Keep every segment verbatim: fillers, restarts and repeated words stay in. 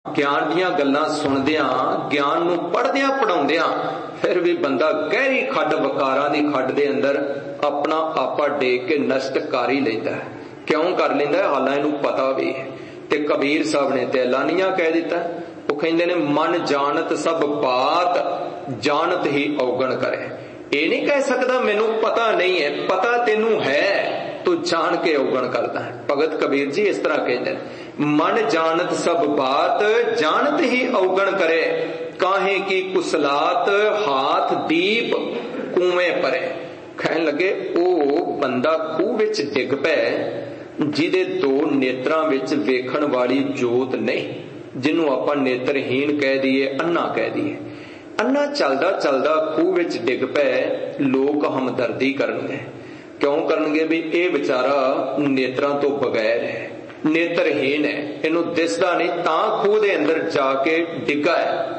ਗਿਆਨ ਦੀਆਂ ਗੱਲਾਂ ਸੁਣਦਿਆਂ, ਗਿਆਨ ਨੂੰ ਪੜ੍ਹਦਿਆਂ ਪੜ੍ਹਾਉਂਦਿਆਂ ਫਿਰ ਵੀ ਬੰਦਾ ਗਹਿਰੀ ਖੱਡ, ਵਕਾਰਾਂ ਦੀ ਖੱਡ ਦੇ ਅੰਦਰ ਆਪਣਾ ਆਪਾ ਡੇਕ ਕੇ ਨਸ਼ਟ ਕਰ ਹੀ ਲੈਂਦਾ ਹੈ। ਕਿਉਂ ਕਰ ਲੈਂਦਾ ਹੈ? ਹਾਲਾਂ ਇਹਨੂੰ ਪਤਾ ਵੀ ਹੈ। ਤੇ ਕਬੀਰ ਸਾਹਿਬ ਨੇ ਤੇ ਐਲਾਨੀਆਂ ਕਹਿ ਦਿੱਤਾ। ਉਹ ਕਹਿੰਦੇ ਨੇ, ਮਨ ਜਾਣਤ ਸਭ ਬਾਤ, ਜਾਣਤ ਹੀ ਔਗਣ ਕਰੇ। ਇਹ ਨਹੀਂ ਕਹਿ ਸਕਦਾ ਮੈਨੂੰ ਪਤਾ ਨਹੀਂ ਹੈ, ਪਤਾ ਤੈਨੂੰ ਹੈ, ਤੂੰ ਜਾਣ ਕੇ ਔਗਣ ਕਰਦਾ ਹੈ। ਭਗਤ ਕਬੀਰ ਜੀ ਇਸ ਤਰ੍ਹਾਂ ਕਹਿੰਦੇ ਨੇ, ਮਨ ਜਾਣਤ ਸਭ ਬਾਤ, ਜਾਣਤ ਹੀ ਔਗਣ ਕਰੇ, ਕਾਹੇ ਕੀ ਕੁਸਲਾਤ, ਹਾਥ ਦੀਪ ਕੂਵੇਂ ਪਰੇ। ਕਹਿਣ ਲੱਗੇ, ਉਹ ਬੰਦਾ ਖੂਹ ਵਿੱਚ ਡਿੱਗ ਪਏ ਜਿਹਦੇ ਦੋ ਨੇਤਰਾਂ ਵਿੱਚ ਵੇਖਣ ਵਾਲੀ ਜੋਤ ਨਹੀਂ, ਜਿਹਨੂੰ ਆਪਾਂ ਨੇਤਰਹੀਣ ਕਹਿ ਦਈਏ, ਅੰਨਾ ਕਹਿ ਦਈਏ। ਅੰਨਾ ਚੱਲਦਾ ਚੱਲਦਾ ਖੂਹ ਵਿੱਚ ਡਿੱਗ ਪਏ, ਲੋਕ ਹਮਦਰਦੀ ਕਰਨਗੇ। ਕਿਉਂ ਕਰਨਗੇ? ਵੀ ਇਹ ਵਿਚਾਰਾ ਨੇਤਰਾਂ ਤੋਂ ਬਗੈਰ ਹੈ, ਨੇਤਰਹੀਣ ਹੈ, ਇਹਨੂੰ ਦਿਸਦਾ ਨਹੀਂ, ਤਾਂ ਖੂਹ ਦੇ ਅੰਦਰ ਜਾ ਕੇ ਡਿੱਗਾ ਹੈ।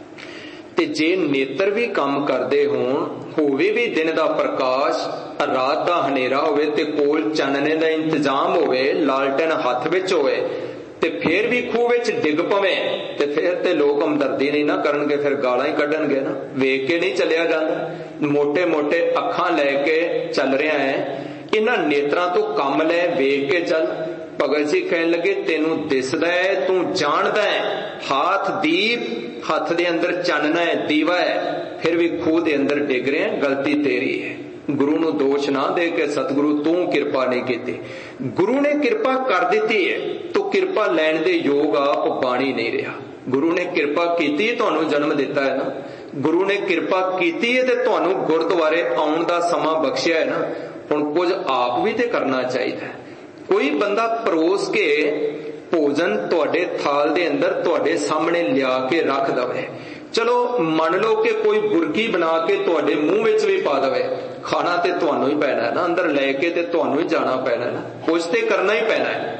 ਤੇ ਜੇ ਨੇਤਰ ਵੀ ਕੰਮ ਕਰਦੇ ਹੋਣ, ਹੋਵੇ ਵੀ ਦਿਨ ਦਾ ਪ੍ਰਕਾਸ਼, ਰਾਤ ਦਾ ਹਨੇਰਾ ਹੋਵੇ ਤੇ ਕੋਲ ਚਾਨਣੇ ਦਾ ਇੰਤਜ਼ਾਮ ਹੋਵੇ, ਲਾਲਟਨ ਹੱਥ ਵਿੱਚ ਹੋਵੇ, ਤੇ ਫੇਰ ਵੀ ਖੂਹ ਵਿੱਚ ਡਿੱਗ ਪਵੇ, ਤੇ ਫੇਰ ਤੇ ਲੋਕ ਹਮਦਰਦੀ ਨਹੀਂ ਨਾ ਕਰਨਗੇ, ਫਿਰ ਗਾਲਾਂ ਹੀ ਕੱਢਣਗੇ ਨਾ। ਵੇਖ ਕੇ ਨਹੀਂ ਚੱਲਿਆ ਜਾਂਦਾ, ਮੋਟੇ ਮੋਟੇ ਅੱਖਾਂ ਲੈ ਕੇ ਚੱਲ ਰਿਹਾ ਹੈ, ਇਹਨਾਂ ਨੇਤਰਾਂ ਤੋਂ ਕੰਮ ਲੈ, ਵੇਖ ਕੇ ਚੱਲ। ਭਗਤ ਜੀ ਕਹਿਣ ਲੱਗੇ, ਤੈਨੂੰ ਦਿਸਦਾ ਹੈ, ਤੂੰ ਜਾਣਦਾ ਹੈ, ਹਾਥ ਦੀਪ, ਹੱਥ ਦੇ ਅੰਦਰ ਚਾਨਣਾ ਹੈ, ਦੀਵਾ ਹੈ, ਫਿਰ ਵੀ ਖੂਹ ਦੇ ਅੰਦਰ ਡਿੱਗ ਰਿਹਾ, ਗਲਤੀ ਤੇਰੀ ਹੈ। ਗੁਰੂ ਨੂੰ ਦੋਸ਼ ਨਾ ਦੇ ਕੇ ਸਤਿਗੁਰੂ ਤੂੰ ਕਿਰਪਾ ਨਹੀਂ ਕੀਤੀ। ਗੁਰੂ ਨੇ ਕਿਰਪਾ ਕਰ ਦਿੱਤੀ ਹੈ, ਤੂੰ ਕਿਰਪਾ ਲੈਣ ਦੇ ਯੋਗ ਆਪ ਬਾਣੀ ਨਹੀਂ ਰਿਹਾ। ਗੁਰੂ ਨੇ ਕਿਰਪਾ ਕੀਤੀ, ਤੁਹਾਨੂੰ ਜਨਮ ਦਿੱਤਾ ਹੈ ਨਾ, ਗੁਰੂ ਨੇ ਕਿਰਪਾ ਕੀਤੀ ਹੈ ਤੇ ਤੁਹਾਨੂੰ ਗੁਰਦੁਆਰੇ ਆਉਣ ਦਾ ਸਮਾਂ ਬਖਸ਼ਿਆ ਹੈ ਨਾ। ਹੁਣ ਕੁਝ ਆਪ ਵੀ ਤੇ ਕਰਨਾ ਚਾਹੀਦਾ। ਕੋਈ ਬੰਦਾ ਪਰੋਸ ਕੇ ਭੋਜਨ ਤੁਹਾਡੇ ਥਾਲ ਦੇ ਅੰਦਰ ਤੁਹਾਡੇ ਸਾਹਮਣੇ ਲਿਆ ਕੇ ਰੱਖ ਦਵੇ, ਚਲੋ ਮੰਨ ਲਓ ਕਿ ਕੋਈ ਬੁਰਕੀ ਬਣਾ ਕੇ ਤੁਹਾਡੇ ਮੂੰਹ ਵਿੱਚ ਵੀ ਪਾ ਦਵੇ, ਖਾਣਾ ਤੇ ਤੁਹਾਨੂੰ ਹੀ ਪੈਣਾ ਹੈ ਨਾ, ਅੰਦਰ ਲੈ ਕੇ ਤੇ ਤੁਹਾਨੂੰ ਹੀ ਜਾਣਾ ਪੈਣਾ ਹੈ ਨਾ, ਕੁਝ ਤੇ ਕਰਨਾ ਹੀ ਪੈਣਾ ਹੈ।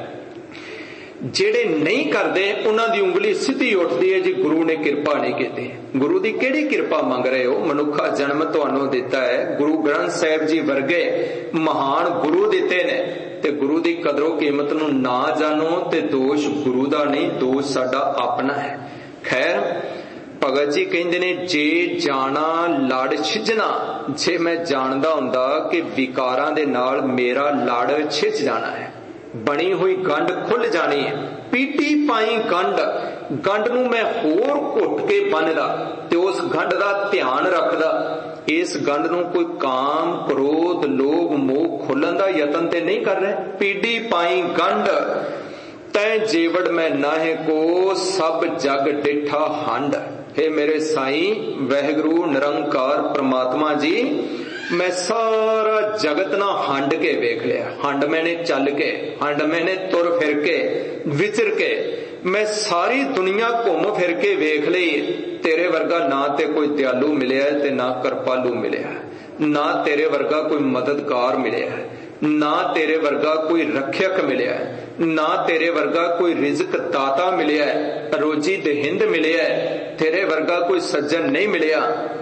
ਜਿਹੜੇ ਨਹੀਂ ਕਰਦੇ ਉਹਨਾਂ ਦੀ ਉਂਗਲੀ ਸਿੱਧੀ ਉੱਠਦੀ ਹੈ ਜੀ, ਗੁਰੂ ਨੇ ਕਿਰਪਾ ਨਹੀਂ ਕੀਤੀ। ਗੁਰੂ ਦੀ ਕਿਹੜੀ ਕਿਰਪਾ ਮੰਗ ਰਹੇ ਹੋ? ਮਨੁੱਖਾ ਜਨਮ ਤੁਹਾਨੂੰ ਦਿੱਤਾ ਹੈ, ਗੁਰੂ ਗ੍ਰੰਥ ਸਾਹਿਬ ਜੀ ਵਰਗੇ ਮਹਾਨ ਗੁਰੂ ਦਿੱਤੇ ਨੇ, ਤੇ ਗੁਰੂ ਦੀ ਕਦਰੋ ਕੀਮਤ ਨੂੰ ਨਾ ਜਾਣੋ ਤੇ ਦੋਸ਼ ਗੁਰੂ ਦਾ ਨਹੀਂ, ਦੋਸ਼ ਸਾਡਾ ਆਪਣਾ ਹੈ। ਖੈਰ, ਭਗਤ ਜੀ ਕਹਿੰਦੇ ਨੇ, ਜੇ ਜਾਣਾ ਲੜ ਛਿਜਣਾ, ਜੇ ਮੈਂ ਜਾਣਦਾ ਹੁੰਦਾ ਕਿ ਵਿਕਾਰਾਂ ਦੇ ਨਾਲ ਮੇਰਾ ਲੜ ਛਿਜ ਜਾਣਾ ਹੈ, ਬਣੀ ਹੋਈ ਗੰਢ ਖੁੱਲ ਜਾਣੀ ਹੈ, ਪੀਟੀ ਪਾਈ ਗੰਢ, ਗੰਢ ਨੂੰ ਮੈਂ ਹੋਰ ਘੁੱਟ ਕੇ ਬੰਨਦਾ ਤੇ ਉਸ ਗੰਢ ਦਾ ਧਿਆਨ ਰੱਖਦਾ, ਇਸ ਗੰਢ ਨੂੰ ਕੋਈ ਕਾਮ, ਕ੍ਰੋਧ, ਲੋਭ, ਮੋਹ ਖੋਲਣ ਦਾ ਯਤਨ ਤੇ ਨਹੀਂ ਕਰ ਰਿਹਾ। ਪੀੜੀ ਪਾਈ ਗੰਢ, ਤੈ ਜੀਵੜ ਮੈਂ ਨਾਹੇ ਕੋ, ਸਭ ਜਗ ਡਿਠਾ ਹੰਡ। हे ਮੇਰੇ ਸਾਈਂ ਵਾਹਿਗੁਰੂ ਨਿਰੰਕਾਰ ਪ੍ਰਮਾਤਮਾ ਜੀ, ਮੈਂ ਸਾਰਾ ਜਗਤ ਨਾ ਹੰਡ ਕੇ ਵੇਖ ਲਿਆ। ਹੰਡ ਮੈਨੇ ਚੱਲ ਕੇ, ਹੰਡ ਮੈਨੇ ਤੁਰ ਫਿਰ ਕੇ, ਵਿਚਰ ਕੇ, ਮੈਂ ਸਾਰੀ ਦੁਨੀਆ ਘੁੰਮ ਫਿਰ ਕੇ ਵੇਖ ਲਈ। ਤੇਰੇ ਵਰਗਾ ਨਾ ਤੇ ਕੋਈ ਦਿਆਲੂ ਮਿਲਿਆ ਤੇ ਨਾ ਕਿਰਪਾਲੂ ਮਿਲਿਆ, ਨਾ ਤੇਰੇ ਵਰਗਾ ਕੋਈ ਮਦਦਗਾਰ ਮਿਲਿਆ, ਨਾ ਤੇਰੇ ਵਰਗਾ ਕੋਈ ਰੱਖਿਅਕ ਮਿਲਿਆ, ਨਾ ਤੇਰੇ ਵਰਗਾ ਕੋਈ ਰਿਜ਼ਕ ਦਾਤਾ ਮਿਲਿਆ, ਰੋਜੀ ਦਹਿੰਦ ਮਿਲਿਆ, ਤੇਰੇ ਵਰਗਾ ਕੋਈ ਸੱਜਣ ਨਹੀਂ ਮਿਲਿਆ।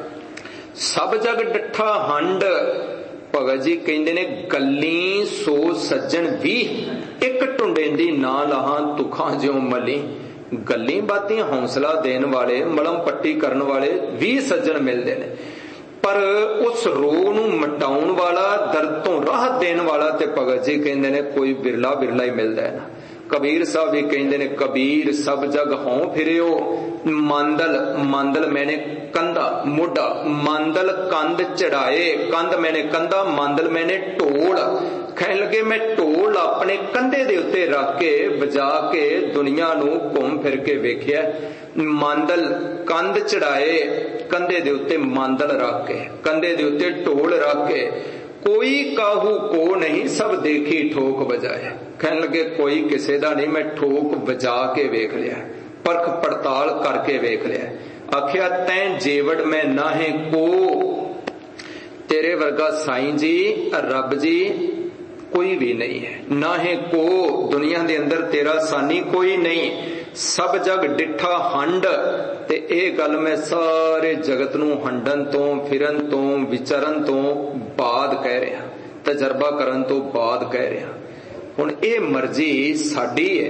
ਸਭ ਜਗ ਡੱਠਾ ਹੰਡ। ਭਗਤ ਜੀ ਕਹਿੰਦੇ ਨੇ, ਗੱਲੀ ਸੋ ਸੱਜਣ ਵੀ, ਇੱਕ ਟੁੰਡੇਂਦੀ ਨਾ ਲਾਹਾਂ ਤੁਖਾਂ ਜਿਉ ਮਲੀ। ਗੱਲੀ ਬਾਤੀਆਂ ਹੌਸਲਾ ਦੇਣ ਵਾਲੇ, ਮਲਮ ਪੱਟੀ ਕਰਨ ਵਾਲੇ ਵੀ ਸੱਜਣ ਮਿਲਦੇ ਨੇ, ਪਰ ਉਸ ਰੋਗ ਨੂੰ ਮਿਟਾਉਣ ਵਾਲਾ, ਦਰਦ ਤੋਂ ਰਾਹਤ ਦੇਣ ਵਾਲਾ ਤੇ ਭਗਤ ਜੀ ਕਹਿੰਦੇ ਨੇ ਕੋਈ ਬਿਰਲਾ ਬਿਰਲਾ ਹੀ ਮਿਲਦਾ ਹੈ ਨਾ। ਕਬੀਰ ਸਾਹਿਬ ਵੀ ਕਹਿੰਦੇ ਨੇ, ਕਬੀਰ ਸਭ ਜਗ ਹੋਂ ਫਿਰਿਓ, ਮੰਦਲ, ਮੰਦਲ ਮੈਨੇ ਕੰਧਾ ਮੋਢਾ, ਮੰਦਲ ਕੰਧ ਚੜਾਏ, ਕੰਧ ਮੈਨੇ ਕੰਧਾ, ਮੰਦਲ ਮੈਨੇ ਢੋਲ। ਕਹਿਣ ਲੱਗੇ, ਮੈਂ ਢੋਲ ਆਪਣੇ ਕੰਧੇ ਦੇ ਉੱਤੇ ਰੱਖ ਕੇ ਵਜਾ ਕੇ ਦੁਨੀਆ ਨੂੰ ਘੁੰਮ ਫਿਰ ਕੇ ਵੇਖਿਆ। ਮੰਦਲ ਕੰਧ ਚੜਾਏ, ਕੰਧੇ ਦੇ ਉੱਤੇ ਮੰਦਲ ਰੱਖ ਕੇ, ਕੰਧੇ ਦੇ ਉੱਤੇ ਢੋਲ ਰੱਖ ਕੇ, ਕੋਈ ਕਾਹੂ ਕੋ ਨਹੀਂ, ਸਭ ਦੇਖੀ ਠੋਕ ਵਜਾਏ। ਕਹਿਣ ਲੱਗੇ, ਕੋਈ ਕਿਸੇ ਦਾ ਨਹੀਂ, ਮੈਂ ਠੋਕ ਵਜਾ ਕੇ ਵੇਖ ਲਿਆ, ਪਰਖ ਪੜਤਾਲ ਕਰਕੇ ਵੇਖ ਲਿਆ। ਆਖਿਆ, ਤੈਂ ਜੇਵੜ ਮੈਂ ਨਾਹੇ ਕੋ, ਤੇਰੇ ਵਰਗਾ ਸਾਈਂ ਜੀ, ਰੱਬ ਜੀ ਕੋਈ ਵੀ ਨਹੀਂ ਹੈ। ਨਾਹੇ ਕੋ, ਦੁਨੀਆ ਦੇ ਅੰਦਰ ਤੇਰਾ ਸਾਨੀ ਕੋਈ ਨਹੀਂ। ਸਭ ਜਗ ਡਿੱਠਾ ਹੰਡ, ਤੇ ਇਹ ਗੱਲ ਮੈਂ ਸਾਰੇ ਜਗਤ ਨੂੰ ਹੰਡਣ ਤੋਂ, ਫਿਰਨ ਤੋਂ, ਵਿਚਰਨ ਤੋਂ ਬਾਅਦ ਕਹਿ ਰਿਹਾ, ਤਜਰਬਾ ਕਰਨ ਤੋਂ ਬਾਅਦ ਕਹਿ ਰਿਹਾ। ਹੁਣ ਇਹ ਮਰਜ਼ੀ ਸਾਡੀ ਹੈ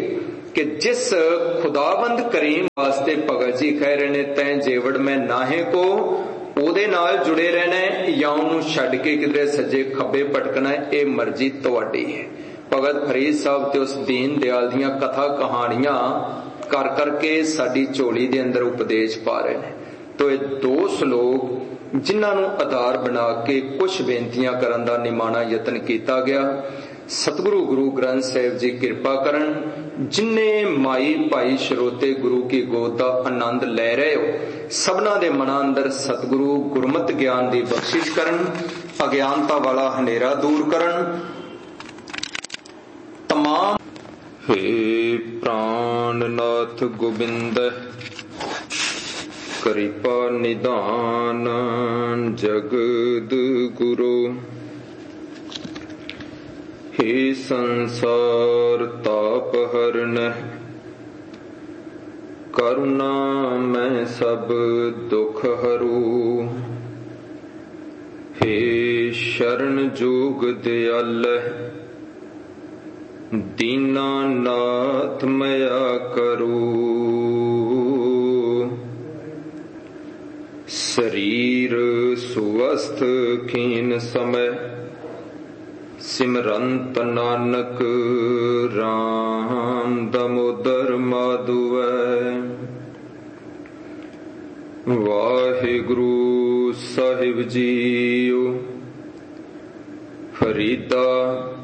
कि जिस खुदाबंद करीम वास्ते भगत जी कह रहे ने तैं जेवड़ मैं नाहे को ਉਹਦੇ ਨਾਲ ਜੁੜੇ ਰਹਿਣਾ ਹੈ ਜਾਂ ਉਹਨੂੰ ਛੱਡ ਕੇ ਕਿਧਰੇ ਸੱਜੇ ਖੱਬੇ ਭਟਕਣਾ ਹੈ, ਇਹ ਮਰਜ਼ੀ ਤੁਹਾਡੀ ਹੈ। ਭਗਤ ਫਰੀਦ ਸਾਹਿਬ ਤੇ ਉਸ ਦੀਨ ਦਿਆਲ ਦੀਆਂ ਕਥਾ ਕਹਾਣੀਆਂ ਕਰ ਕਰਕੇ ਸਾਡੀ ਝੋਲੀ ਦੇ ਅੰਦਰ ਉਪਦੇਸ਼ ਪਾ ਰਹੇ ਨੇ। ਤੋ ਇਹ ਦੋ ਸ਼ਲੋਕ ਜਿਨ੍ਹਾਂ ਨੂੰ ਆਧਾਰ ਬਣਾ ਕੇ ਕੁਝ ਬੇਨਤੀਆਂ ਕਰਨ ਦਾ ਨਿਮਾਣਾ ਯਤਨ ਕੀਤਾ ਗਿਆ। ਸਤਿਗੁਰੂ ਗੁਰੂ ਗ੍ਰੰਥ ਸਾਹਿਬ ਜੀ ਕਿਰਪਾ ਕਰਨ, ਜਿੰਨੇ ਮਾਈ ਭਾਈ ਸਰੋਤੇ ਗੁਰੂ ਕੀ ਗੋਦ ਦਾ ਆਨੰਦ ਲੈ ਰਹੇ ਹੋ, ਸਭਨਾਂ ਦੇ ਮਨਾਂ ਅੰਦਰ ਸਤਿਗੁਰੂ ਗੁਰਮਤਿ ਗਿਆਨ ਦੀ ਬਖਸ਼ਿਸ਼ ਕਰਨ, ਅਗਿਆਨਤਾ ਵਾਲਾ ਹਨੇਰਾ ਦੂਰ ਕਰਨ। ਤਮਾਮ ਹੇ ਪ੍ਰਾਨਨਾਥ ਗੋਬਿੰਦ ਕਿਰਪਾ ਨਿਧਾਨ ਜਗਦ ਗੁਰੂ, हे संसार ताप हरन करुणा मैं सब दुख हरू, हे शरण जोग दयाल दीना नाथ मया करू, शरीर स्वस्थ खीन समय सिमरंत नानक राम दमोदर माधुवै। वाहिगुरु साहिब जीओ फरीदा